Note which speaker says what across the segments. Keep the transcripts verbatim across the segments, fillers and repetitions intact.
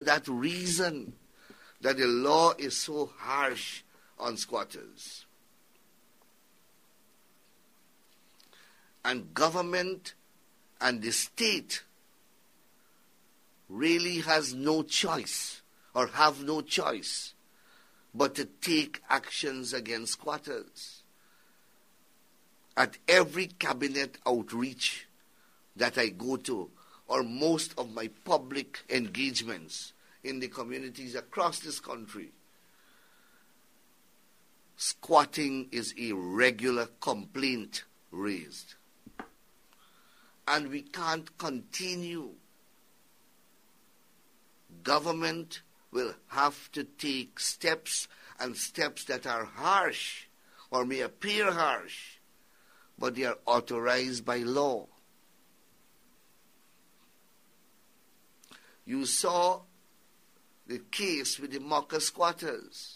Speaker 1: that reason that the law is so harsh on squatters. And government and the state really has no choice or have no choice but to take actions against squatters. At every cabinet outreach that I go to, or most of my public engagements in the communities across this country, squatting is a regular complaint raised. And we can't continue. Government will have to take steps, and steps that are harsh or may appear harsh, but they are authorized by law. You saw the case with the Mocha squatters.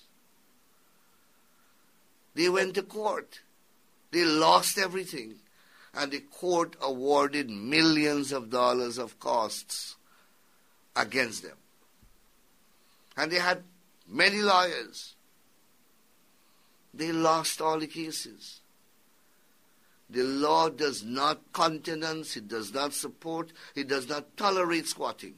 Speaker 1: They went to court. They lost everything. And the court awarded millions of dollars of costs against them. And they had many lawyers. They lost all the cases. The law does not countenance, it does not support, it does not tolerate squatting.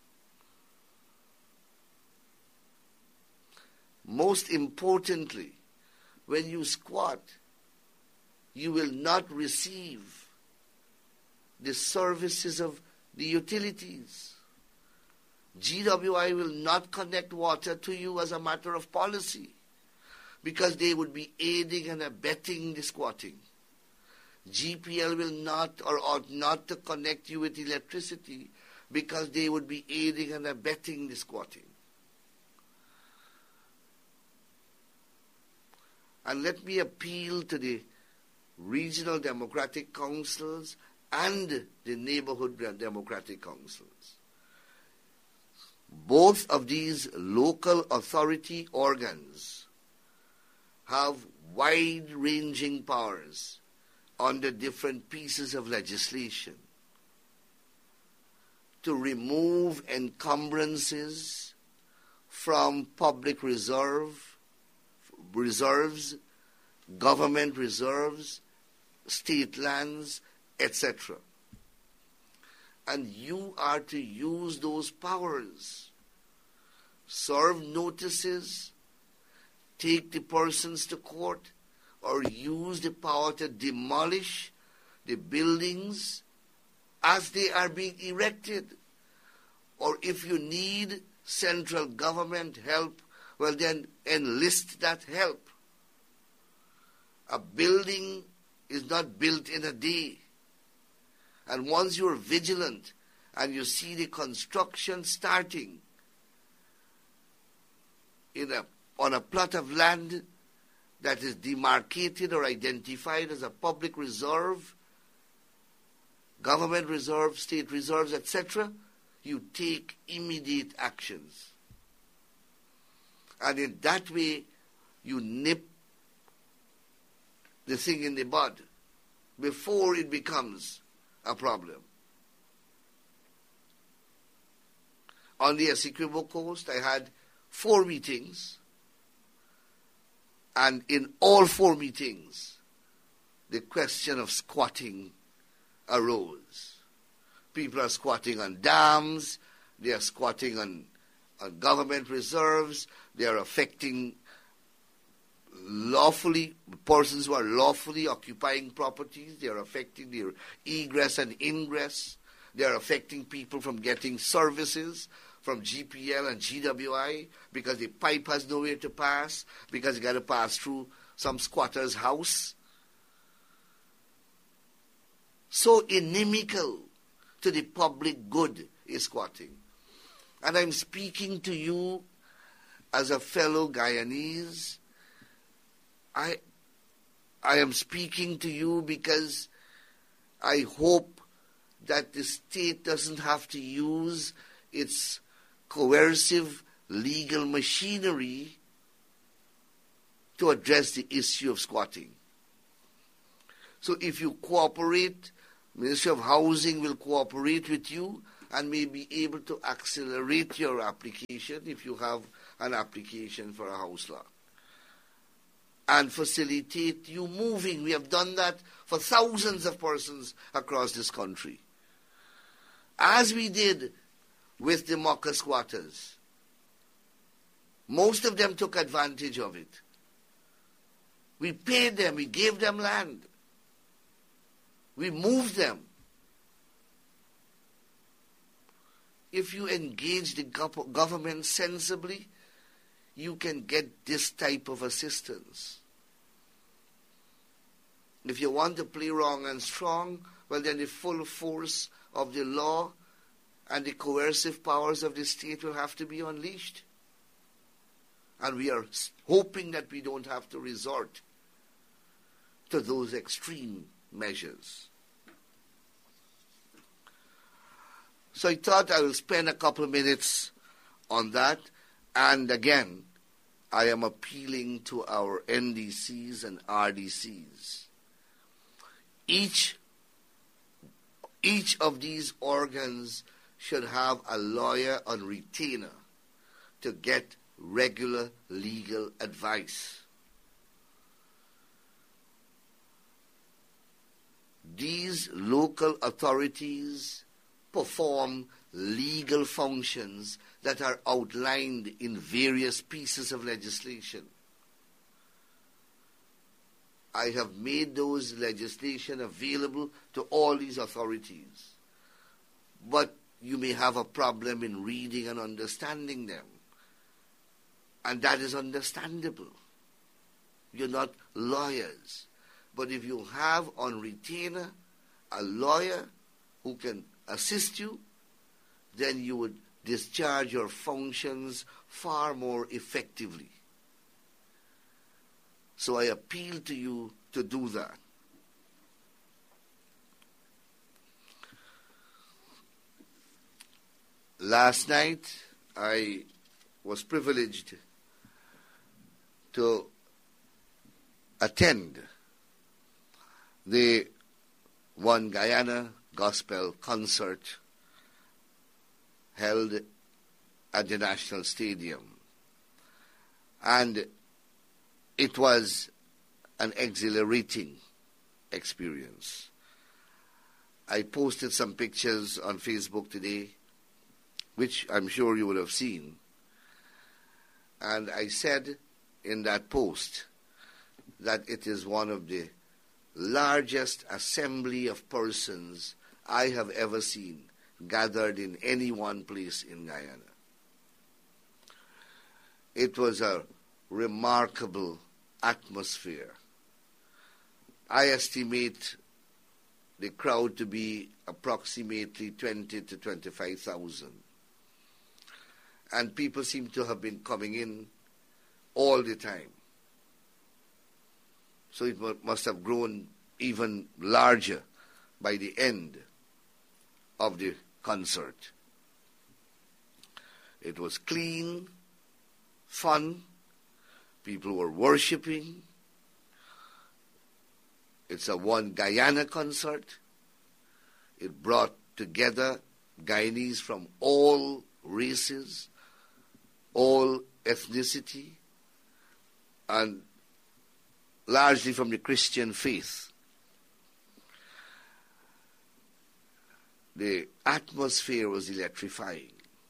Speaker 1: Most importantly, when you squat, you will not receive the services of the utilities. G W I will not connect water to you as a matter of policy because they would be aiding and abetting the squatting. G P L will not or ought not to connect you with electricity because they would be aiding and abetting the squatting. And let me appeal to the regional democratic councils and the neighborhood democratic councils. Both of these local authority organs have wide-ranging powers under different pieces of legislation to remove encumbrances from public reserve reserves, government reserves, state lands, et cetera. And you are to use those powers. Serve notices, take the persons to court, or use the power to demolish the buildings as they are being erected. Or if you need central government help, well then enlist that help. A building is not built in a day. And once you're vigilant and you see the construction starting in a, on a plot of land that is demarcated or identified as a public reserve, government reserve, state reserves, et cetera, you take immediate actions. And in that way, you nip the thing in the bud before it becomes a problem. On the Essequibo Coast, I had four meetings, and in all four meetings, the question of squatting arose. People are squatting on dams, they are squatting on, on government reserves, they are affecting lawfully, persons who are lawfully occupying properties, they are affecting their egress and ingress, they are affecting people from getting services from G P L and G W I because the pipe has nowhere to pass, because you got to pass through some squatter's house. So inimical to the public good is squatting. And I'm speaking to you as a fellow Guyanese. I, I am speaking to you because I hope that the state doesn't have to use its coercive legal machinery to address the issue of squatting. So if you cooperate, Ministry of Housing will cooperate with you, and may be able to accelerate your application if you have an application for a house lot, and facilitate you moving. We have done that for thousands of persons across this country. As we did with the Mocha squatters. Most of them took advantage of it. We paid them, we gave them land. We moved them. If you engage the gov- government sensibly, you can get this type of assistance. If you want to play wrong and strong, well then the full force of the law and the coercive powers of the state will have to be unleashed. And we are hoping that we don't have to resort to those extreme measures. So I thought I will spend a couple of minutes on that. And again, I am appealing to our N D Cs and R D Cs. Each, each of these organs should have a lawyer on retainer to get regular legal advice. These local authorities perform legal functions that are outlined in various pieces of legislation. I have made those legislation available to all these authorities. But you may have a problem in reading and understanding them. And that is understandable. You're not lawyers. But if you have on retainer a lawyer who can assist you, then you would discharge your functions far more effectively. So I appeal to you to do that. Last night, I was privileged to attend the One Guyana Gospel concert held at the National Stadium. And it was an exhilarating experience. I posted some pictures on Facebook today, which I'm sure you would have seen. And I said in that post that it is one of the largest assembly of persons I have ever seen gathered in any one place in Guyana. It was a remarkable atmosphere. I estimate the crowd to be approximately twenty to twenty-five thousand. And people seem to have been coming in all the time. So it must have grown even larger by the end of the concert. It was clean, fun, people were worshiping. It's a One Guyana concert. It brought together Guyanese from all races, all ethnicity, and largely from the Christian faith. The atmosphere was electrifying.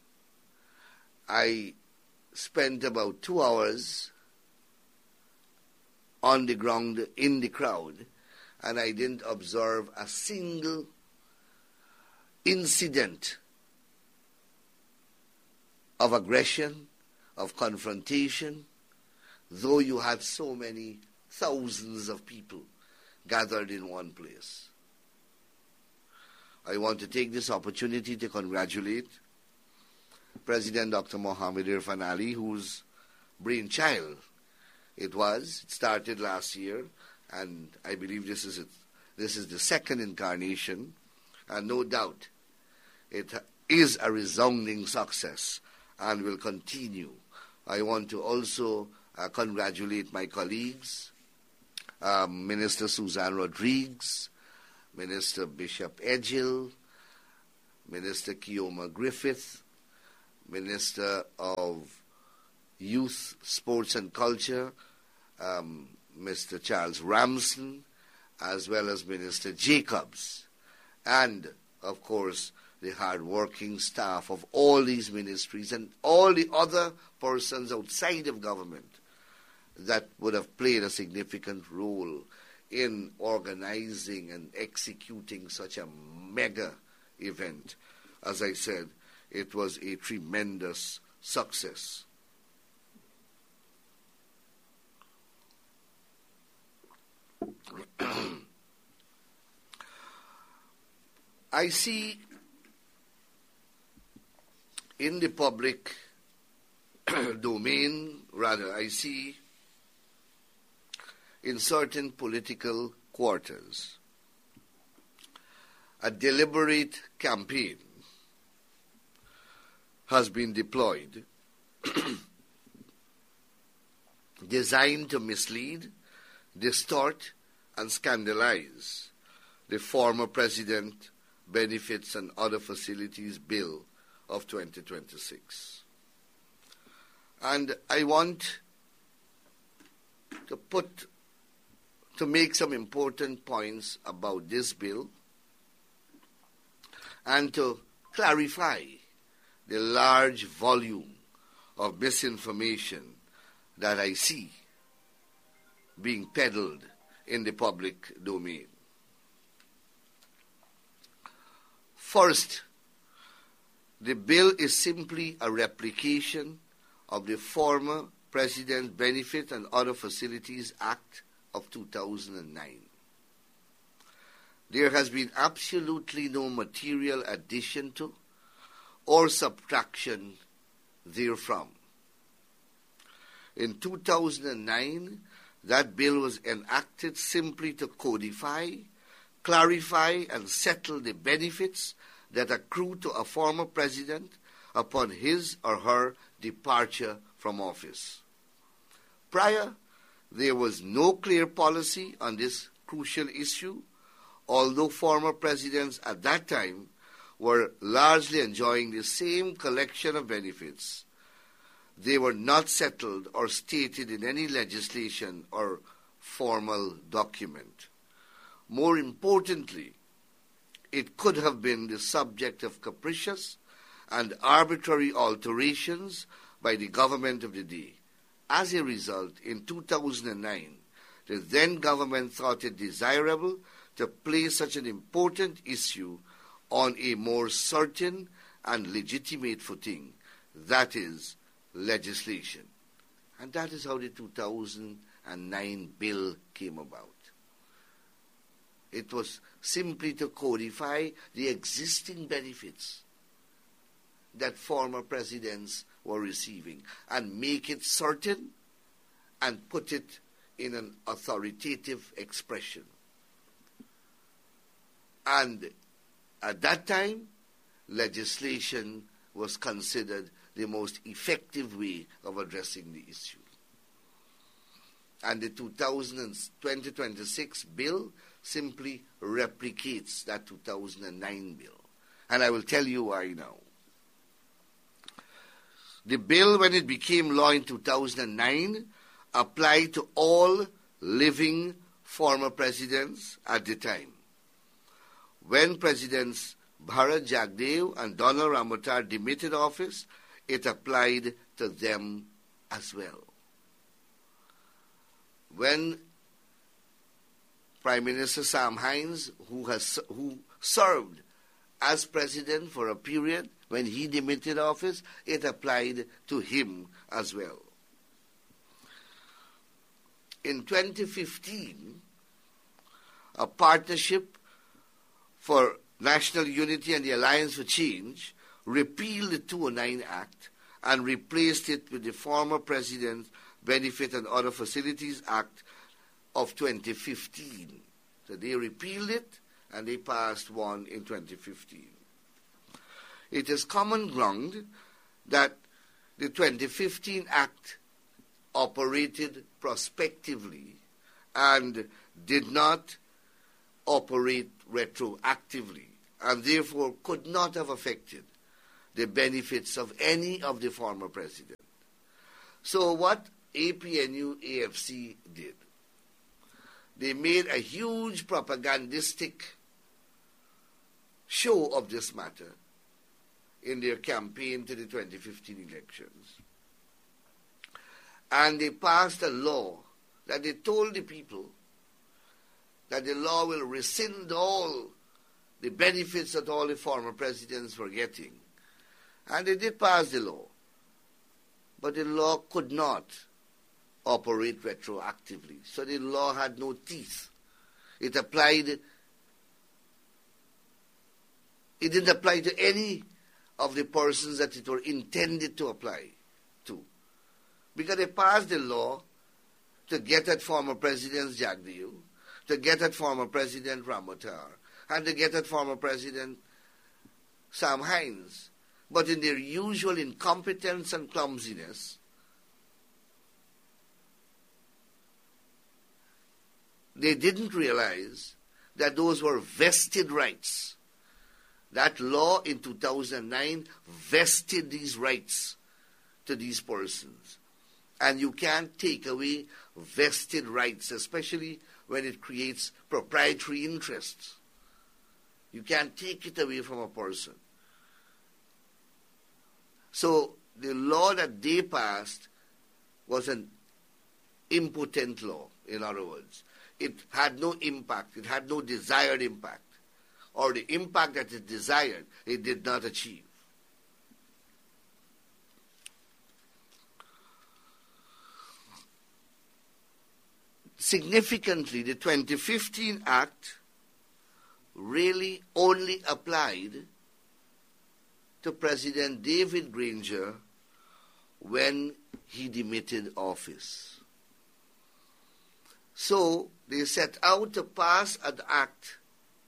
Speaker 1: I spent about two hours on the ground in the crowd, and I didn't observe a single incident of aggression, of confrontation, though you had so many thousands of people gathered in one place. I want to take this opportunity to congratulate President Doctor Mohammed Irfan Ali, whose brainchild it was. It started last year, and I believe this is it. This is the second incarnation, and no doubt it is a resounding success and will continue. I want to also uh, congratulate my colleagues, um, Minister Suzanne Rodriguez, Minister Bishop Edghill, Minister Keoma Griffith, Minister of Youth, Sports and Culture, um, Mister Charles Ramsden, as well as Minister Jacobs, and, of course, the hard-working staff of all these ministries and all the other persons outside of government that would have played a significant role in organizing and executing such a mega event. As I said, it was a tremendous success. I see in the public domain, rather, I see in certain political quarters a deliberate campaign has been deployed designed to mislead, distort, and scandalize the former President Benefits and Other Facilities Bill of twenty twenty-six. And I want to put, to make some important points about this bill and to clarify the large volume of misinformation that I see being peddled in the public domain. First, the bill is simply a replication of the former President Benefit and Other Facilities Act of two thousand nine. There has been absolutely no material addition to or subtraction therefrom. In two thousand nine, that bill was enacted simply to codify, clarify, and settle the benefits that accrue to a former president upon his or her departure from office. Prior, there was no clear policy on this crucial issue, although former presidents at that time were largely enjoying the same collection of benefits. They were not settled or stated in any legislation or formal document. More importantly, it could have been the subject of capricious and arbitrary alterations by the government of the day. As a result, in two thousand nine, the then government thought it desirable to place such an important issue on a more certain and legitimate footing, that is, legislation. And that is how the two thousand nine bill came about. It was simply to codify the existing benefits that former presidents were receiving and make it certain and put it in an authoritative expression. And at that time, legislation was considered the most effective way of addressing the issue. And the two thousand twenty twenty-six bill simply replicates that two thousand nine bill. And I will tell you why now. The bill, when it became law in two thousand nine, applied to all living former presidents at the time. When Presidents Bharat Jagdev and Donald Ramotar demitted office, it applied to them as well. When Prime Minister Sam Hinds, who has who served as president for a period, when he demitted office, it applied to him as well. In twenty fifteen, a partnership for National Unity and the Alliance for Change repealed the two oh nine Act and replaced it with the former President's Benefit and Other Facilities Act of twenty fifteen. So they repealed it and they passed one in twenty fifteen. It is common ground that the twenty fifteen Act operated prospectively and did not operate retroactively, and therefore could not have affected the benefits of any of the former presidents. So what A P N U A F C did, they made a huge propagandistic show of this matter in their campaign to the twenty fifteen elections. And they passed a law that they told the people that the law will rescind all the benefits that all the former presidents were getting. And they did pass the law. But the law could not operate retroactively. So the law had no teeth. It applied, it didn't apply to any of the persons that it were intended to apply to. Because they passed the law to get at former President Jagdeo, to get at former President Ramotar, and to get at former President Sam Hines. But in their usual incompetence and clumsiness, they didn't realize that those were vested rights. That law in two thousand nine vested these rights to these persons. And you can't take away vested rights, especially when it creates proprietary interests. You can't take it away from a person. So the law that they passed was an impotent law, in other words. It had no impact. It had no desired impact. Or the impact that it desired, it did not achieve. Significantly, the twenty fifteen Act really only applied to President David Granger when he demitted office. So they set out to pass an act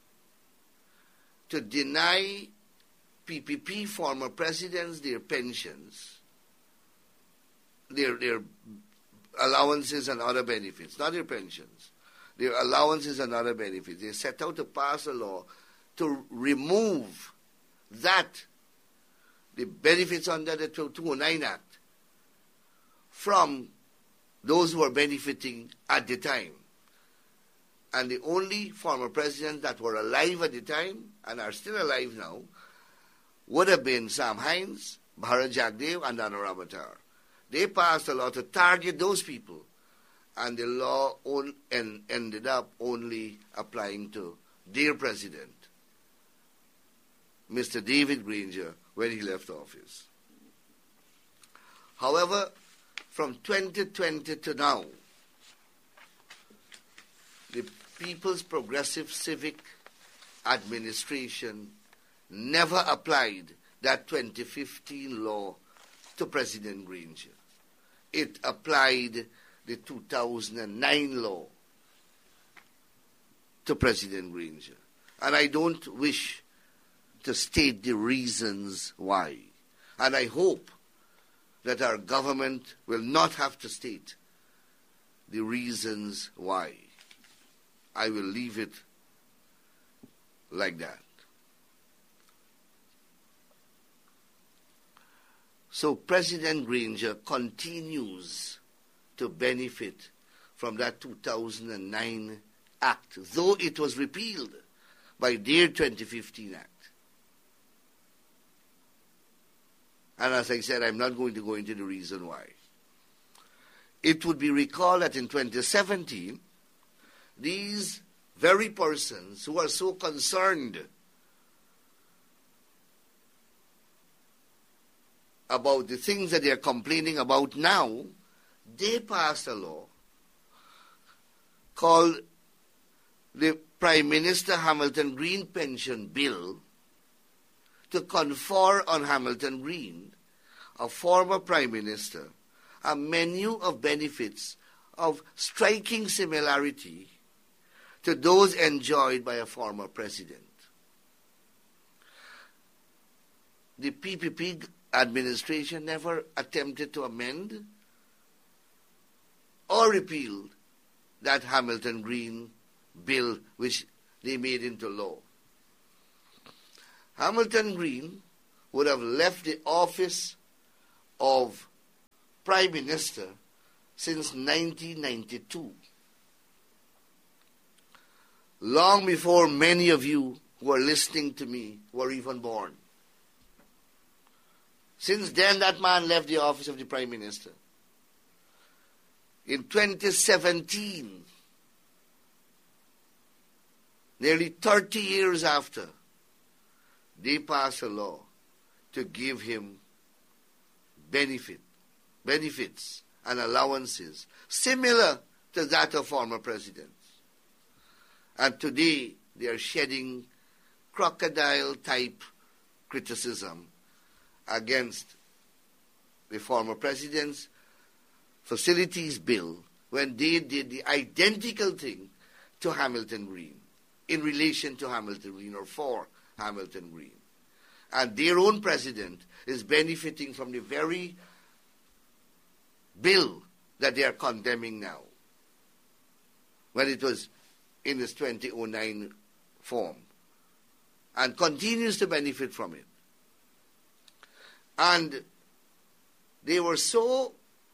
Speaker 1: to deny P P P former presidents their pensions, their, their allowances and other benefits, not their pensions, their allowances and other benefits. They set out to pass a law to remove that, the benefits under the two oh nine Act, from those who were benefiting at the time. And the only former presidents that were alive at the time and are still alive now would have been Sam Hines, Bharat Jagdeo, and Nana Ramotar. They passed a law to target those people, and the law on, en, ended up only applying to their president, Mister David Granger, when he left office. However, from twenty twenty to now, the People's Progressive Civic Administration never applied that twenty fifteen law to President Granger. It applied the two thousand nine law to President Granger. And I don't wish to state the reasons why. And I hope that our government will not have to state the reasons why. I will leave it like that. So President Granger continues to benefit from that two thousand nine Act, though it was repealed by their twenty fifteen Act. And as I said, I'm not going to go into the reason why. It would be recalled that in twenty seventeen, these very persons who are so concerned about the things that they are complaining about now, they passed a law called the Prime Minister Hamilton Green Pension Bill to confer on Hamilton Green, a former Prime Minister, a menu of benefits of striking similarity to those enjoyed by a former president. The P P P administration never attempted to amend or repeal that Hamilton Green bill which they made into law. Hamilton Green would have left the office of Prime Minister since nineteen ninety-two. Long before many of you who are listening to me were even born. Since then, that man left the office of the Prime Minister. In twenty seventeen, nearly thirty years after, they passed a law to give him benefit, benefits and allowances similar to that of former presidents. And today, they are shedding crocodile-type criticism against the former president's facilities bill when they did the identical thing to Hamilton Green, in relation to Hamilton Green or for Hamilton Green. And their own president is benefiting from the very bill that they are condemning now, when it was in its twenty oh nine form, and continues to benefit from it. And they were so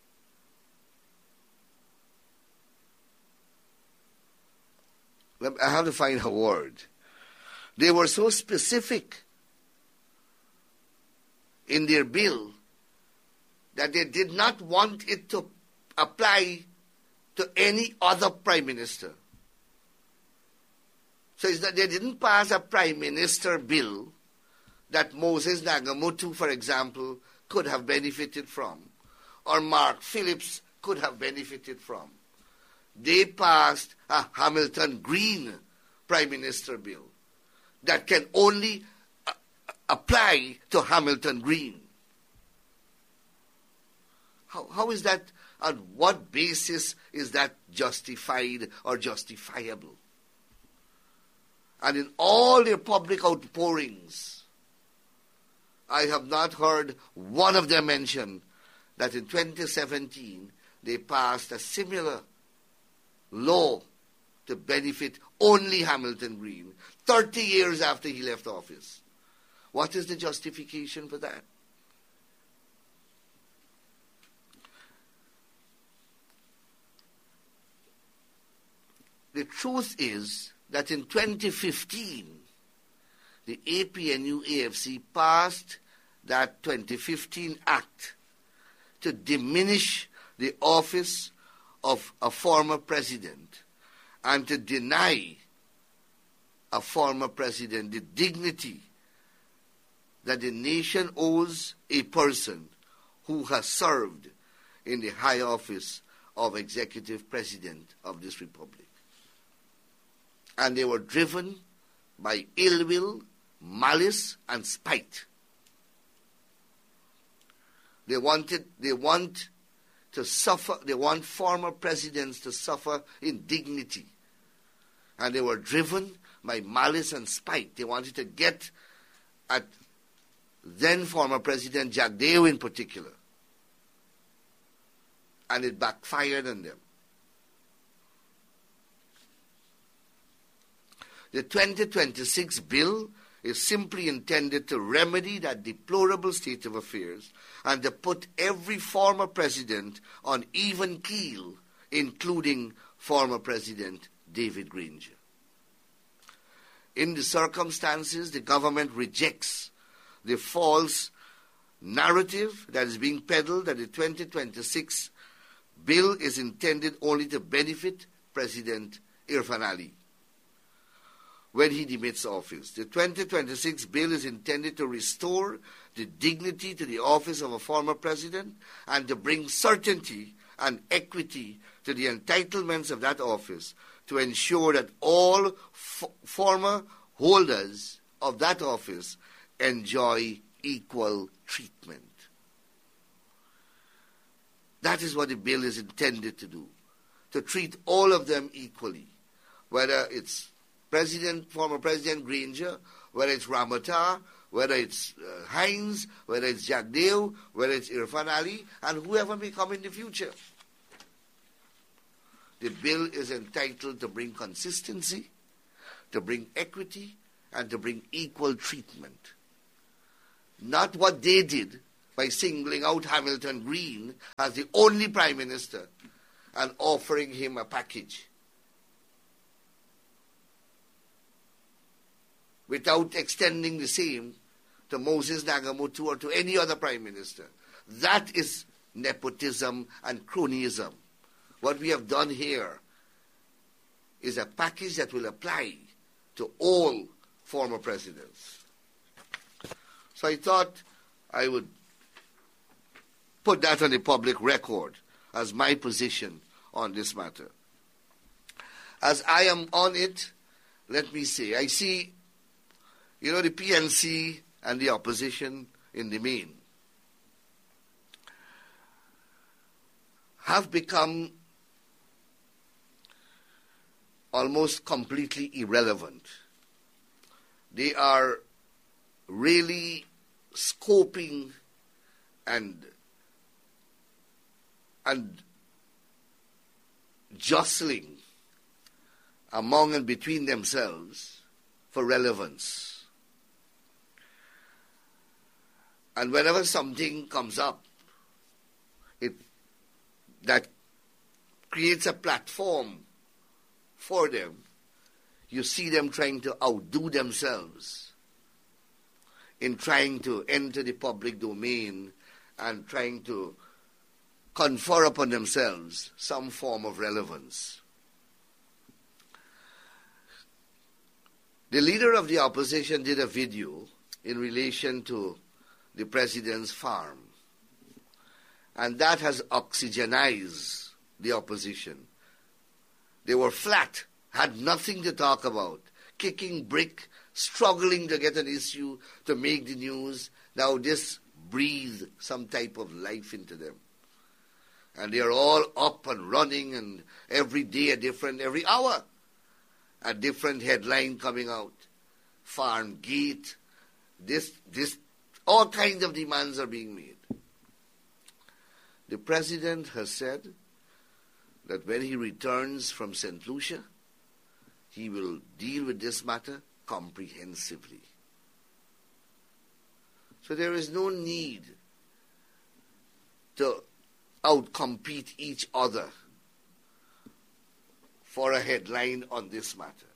Speaker 1: I have to find a word. They were so specific in their bill that they did not want it to apply to any other prime minister. So it's that they didn't pass a prime minister bill that Moses Nagamutu, for example, could have benefited from, or Mark Phillips could have benefited from. They passed a Hamilton Green prime minister bill that can only uh, apply to Hamilton Green. How, how is that, on what basis is that justified or justifiable? And in all their public outpourings, I have not heard one of them mention that in twenty seventeen they passed a similar law to benefit only Hamilton Green, thirty years after he left office. What is the justification for that? The truth is that in twenty fifteen, the A P N U A F C passed that twenty fifteen Act to diminish the office of a former president and to deny a former president the dignity that the nation owes a person who has served in the high office of executive president of this republic. And they were driven by ill will, malice, and spite. They wanted, they want to suffer, they want former presidents to suffer indignity. And they were driven by malice and spite. They wanted to get at then former President Jagdeo in particular. And it backfired on them. The twenty twenty-six bill is simply intended to remedy that deplorable state of affairs and to put every former president on even keel, including former President David Granger. In the circumstances, the government rejects the false narrative that is being peddled that the twenty twenty-six bill is intended only to benefit President Irfan Ali when he demits office. The twenty twenty-six bill is intended to restore the dignity to the office of a former president and to bring certainty and equity to the entitlements of that office, to ensure that all f- former holders of that office enjoy equal treatment. That is what the bill is intended to do, to treat all of them equally, whether it's President, former President Granger, whether it's Ramata, whether it's uh, Hines, whether it's Jagdeo, whether it's Irfan Ali, and whoever may come in the future. The bill is entitled to bring consistency, to bring equity, and to bring equal treatment. Not what they did by singling out Hamilton Green as the only Prime Minister and offering him a package without extending the same to Moses Nagamootoo or to any other Prime Minister. That is nepotism and cronyism. What we have done here is a package that will apply to all former presidents. So I thought I would put that on the public record as my position on this matter. As I am on it, let me say, I see, you know, the P N C and the opposition in the main have become almost completely irrelevant. They are really scoping and and jostling among and between themselves for relevance. And whenever something comes up, it that creates a platform for them, you see them trying to outdo themselves in trying to enter the public domain and trying to confer upon themselves some form of relevance. The leader of the opposition did a video in relation to the president's farm, and that has oxygenized the opposition. They were flat, had nothing to talk about, kicking brick, struggling to get an issue to make the news. Now this breathed some type of life into them. And they are all up and running, and every day a different, every hour a different headline coming out. Farm gate, this, this, all kinds of demands are being made. The president has said that when he returns from Saint Lucia, he will deal with this matter comprehensively. So there is no need to outcompete each other for a headline on this matter.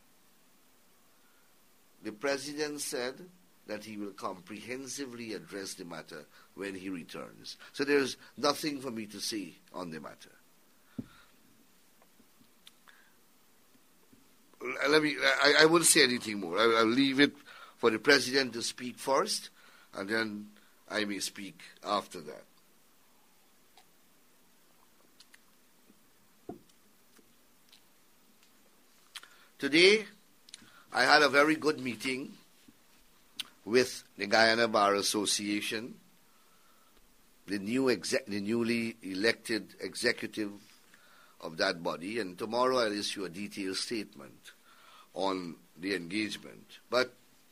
Speaker 1: The president said that he will comprehensively address the matter when he returns. So there is nothing for me to say on the matter. Let me, I, I won't say anything more. I, I'll leave it for the president to speak first, and then I may speak after that. Today, I had a very good meeting with the Guyana Bar Association, the new exec, the newly elected executive of that body, and tomorrow I'll issue a detailed statement on the engagement. But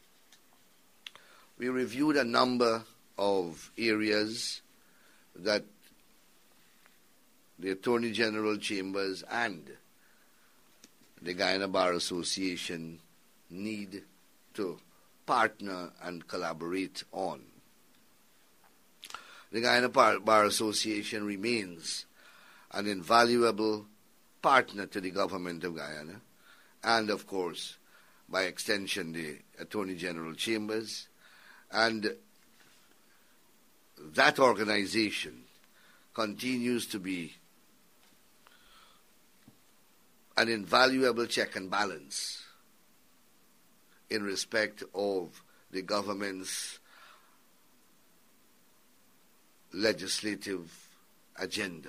Speaker 1: we reviewed a number of areas that the Attorney General Chambers and the Guyana Bar Association need to partner and collaborate on. The Guyana Bar, Bar Association remains an invaluable partner to the government of Guyana, and of course, by extension, the Attorney General Chambers, and that organization continues to be an invaluable check and balance in respect of the government's legislative agenda.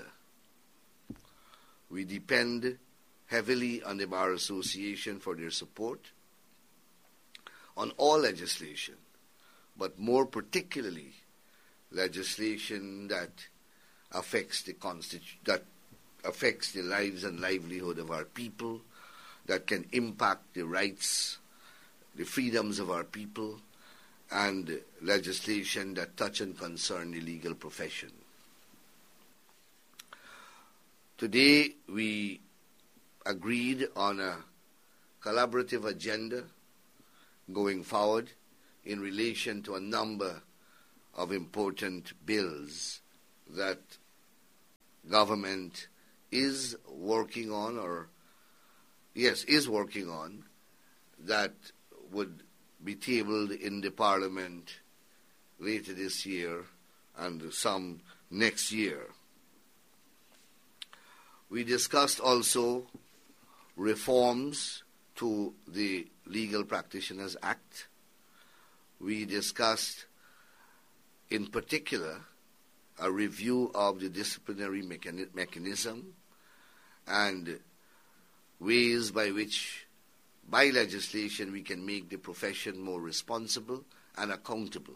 Speaker 1: We depend heavily on the Bar Association for their support on all legislation, but more particularly legislation that affects the constitu- that affects the lives and livelihood of our people, that can impact the rights, the freedoms of our people, and legislation that touch and concern the legal profession. Today we agreed on a collaborative agenda going forward in relation to a number of important bills that government is working on, or yes, is working on, that would be tabled in the Parliament later this year and some next year. We discussed also reforms to the Legal Practitioners Act. We discussed, in particular, a review of the disciplinary mechani- mechanism and ways by which, by legislation, we can make the profession more responsible and accountable.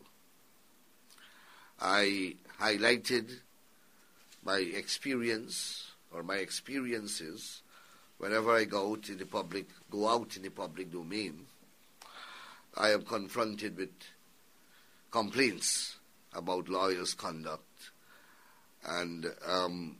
Speaker 1: I highlighted my experience or my experiences whenever I go out in the public, go out in the public domain. I am confronted with complaints about lawyers' conduct, and um,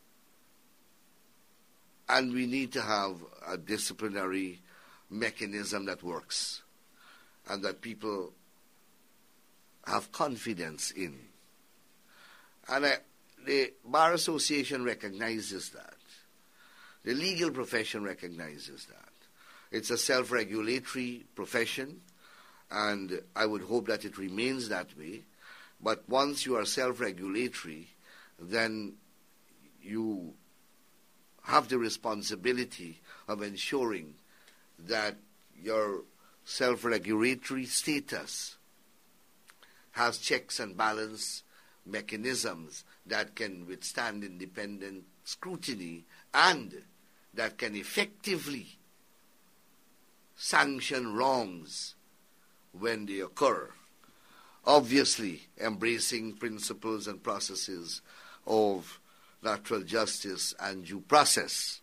Speaker 1: and we need to have a disciplinary mechanism that works and that people have confidence in. And I, the Bar Association recognizes that. The legal profession recognizes that. It's a self-regulatory profession, and I would hope that it remains that way. But once you are self-regulatory, then you have the responsibility of ensuring that your self-regulatory status has checks and balance mechanisms that can withstand independent scrutiny and that can effectively sanction wrongs when they occur. Obviously, embracing principles and processes of natural justice and due process.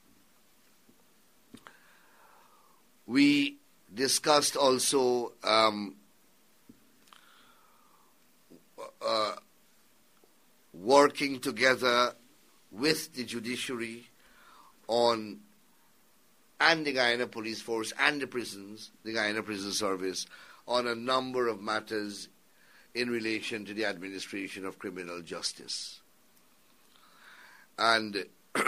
Speaker 1: We discussed also um, uh, working together with the judiciary on, and the Guyana Police Force and the prisons, the Guyana Prison Service, on a number of matters in relation to the administration of criminal justice. And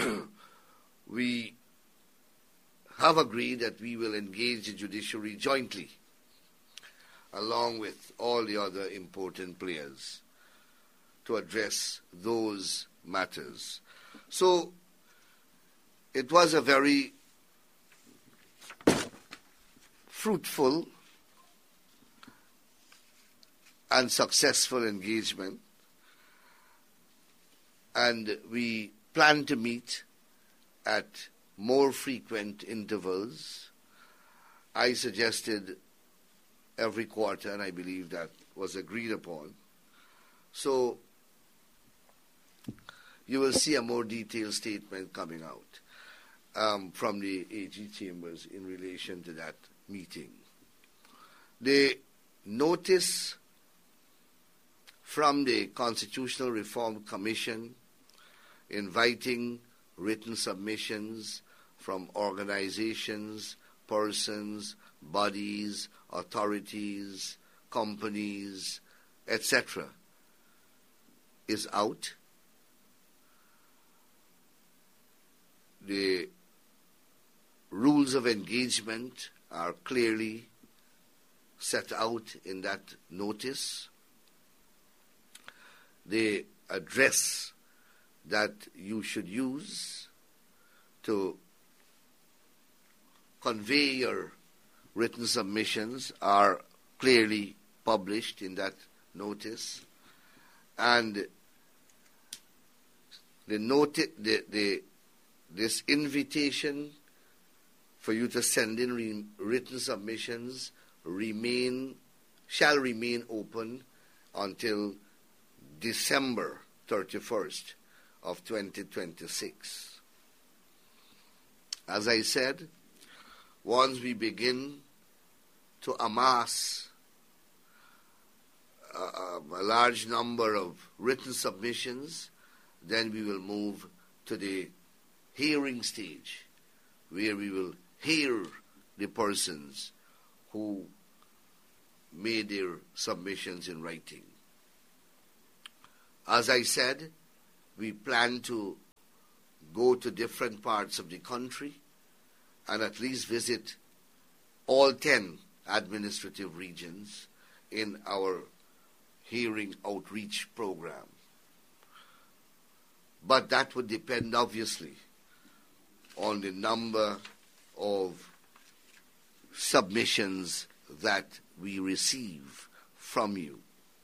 Speaker 1: we have agreed that we will engage the judiciary jointly, along with all the other important players, to address those matters. So it was a very fruitful and successful engagement, and we plan to meet at more frequent intervals. I suggested every quarter, and I believe that was agreed upon. So you will see a more detailed statement coming out um, from the A G chambers in relation to that meeting. The notice from the Constitutional Reform Commission inviting written submissions from organizations, persons, bodies, authorities, companies, et cetera is out. The rules of engagement are clearly set out in that notice. The address that you should use to convey your written submissions are clearly published in that notice. And the noti- the, the, this invitation for you to send in re- written submissions remain shall remain open until December thirty-first of twenty twenty-six. As I said, once we begin to amass a, a large number of written submissions, then we will move to the hearing stage, where we will hear the persons who made their submissions in writing. As I said, we plan to go to different parts of the country and at least visit all ten administrative regions in our hearing outreach program. But that would depend, obviously, on the number of submissions that we receive from you.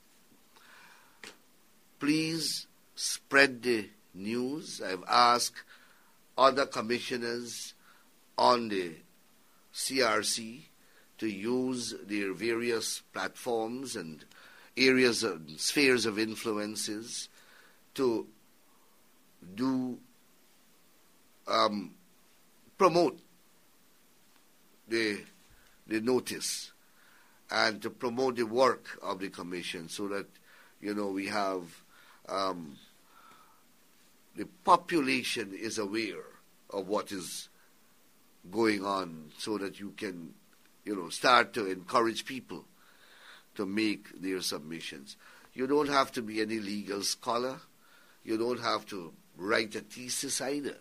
Speaker 1: Please spread the news. I've asked other commissioners on the C R C to use their various platforms and areas and spheres of influences to do um, promote the the notice and to promote the work of the commission, so that, you know, we have um, the population is aware of what is going on, so that you can, you know, start to encourage people to make their submissions. You don't have to be any legal scholar. You don't have to write a thesis either.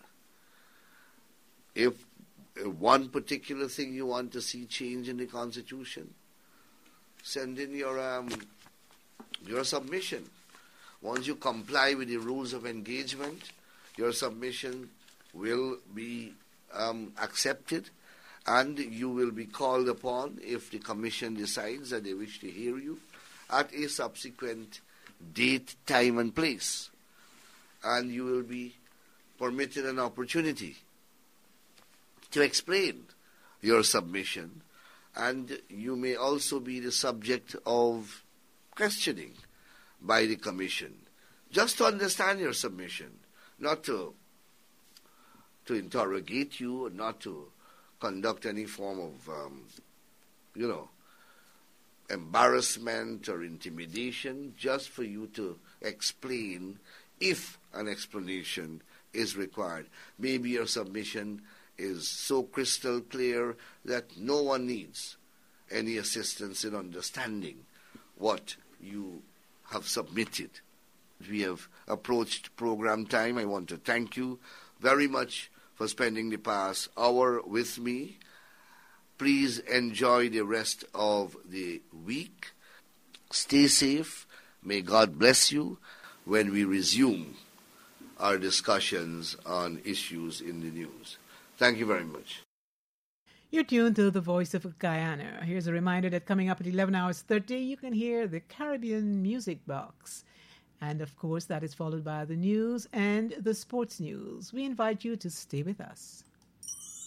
Speaker 1: If one particular thing you want to see change in the Constitution, send in your um, your submission. Once you comply with the rules of engagement, your submission will be um, accepted, and you will be called upon if the commission decides that they wish to hear you at a subsequent date, time, and place. And you will be permitted an opportunity to explain your submission, and you may also be the subject of questioning by the commission, just to understand your submission, not to to interrogate you, or not to conduct any form of, um, you know, embarrassment or intimidation, just for you to explain if an explanation is required. Maybe your submission is so crystal clear that no one needs any assistance in understanding what you have submitted. We have approached program time. I want to thank you very much for spending the past hour with me. Please enjoy the rest of the week. Stay safe. May God bless you when we resume our discussions on issues in the news. Thank you very much.
Speaker 2: You're tuned to the Voice of Guyana. Here's a reminder that coming up at eleven hours thirty, you can hear the Caribbean Music Box. And of course, that is followed by the news and the sports news. We invite you to stay with us.